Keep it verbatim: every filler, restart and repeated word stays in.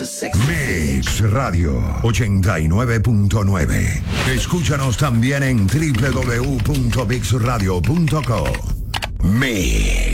Mix Radio ochenta y nueve punto nueve. Escúchanos también en doble u doble u doble u punto mix radio punto com. Mix.